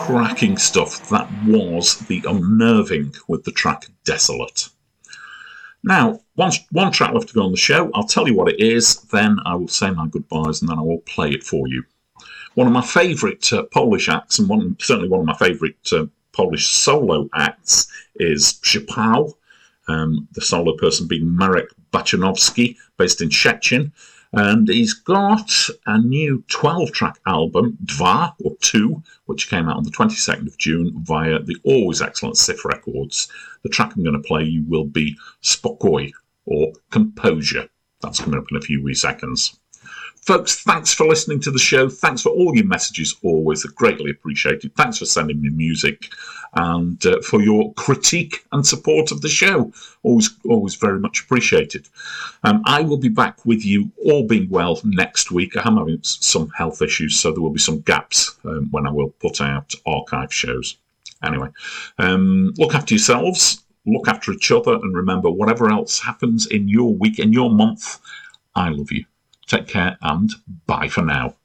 cracking stuff. That was The Unnerving with the track Desolate. Now, one track left to go on the show. I'll tell you what it is, then I will say my goodbyes, and then I will play it for you. One of my favourite Polish acts, and certainly one of my favourite Polish solo acts, is Przypał. The solo person being Marek Baczanowski, based in Szczecin. And he's got a new 12-track album, Dwa, or Two, which came out on the 22nd of June via the always excellent Sif Records. The track I'm going to play you will be Spokój, or Composure. That's coming up in a few wee seconds. Folks, thanks for listening to the show. Thanks for all your messages, always. They're greatly appreciated. Thanks for sending me music and for your critique and support of the show. Always very much appreciated. I will be back with you, all being well, next week. I'm having some health issues, so there will be some gaps when I will put out archive shows. Anyway, look after yourselves, look after each other, and remember, whatever else happens in your week, in your month, I love you. Take care and bye for now.